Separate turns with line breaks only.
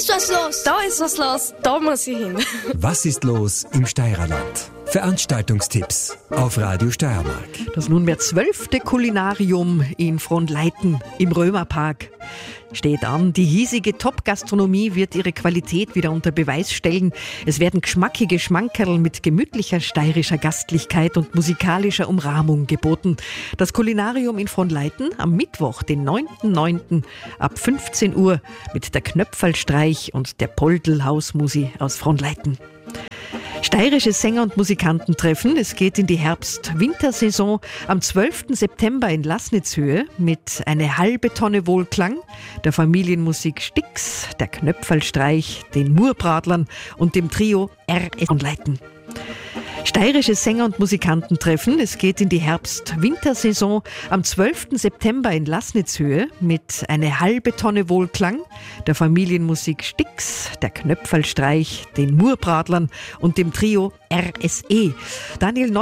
ist was los.
Da ist was los, da muss ich hin.
Was ist los im Steirerland? Veranstaltungstipps auf Radio Steiermark.
Das nunmehr 12. Kulinarium in Fronleiten im Römerpark steht an. Die hiesige Top-Gastronomie wird ihre Qualität wieder unter Beweis stellen. Es werden geschmackige Schmankerl mit gemütlicher steirischer Gastlichkeit und musikalischer Umrahmung geboten. Das Kulinarium in Fronleiten am Mittwoch, den 9.9. ab 15 Uhr mit der Knöpferlstreich und der Poldl-Hausmusi aus Fronleiten. Steirische Sänger und Musikanten treffen. Es geht in die Herbst-Wintersaison am 12. September in Laßnitzhöhe mit eine halbe Tonne Wohlklang, der Familienmusik Stix, der Knöpferlstreich, den Murbradlern und dem Trio RS Fronleiten. Steirische Sänger und Musikanten treffen. Es geht in die Herbst-Wintersaison am 12. September in Laßnitzhöhe mit eine halbe Tonne Wohlklang, der Familienmusik Stix, der Knöpferlstreich, den Murbradlern und dem Trio RSE. Daniel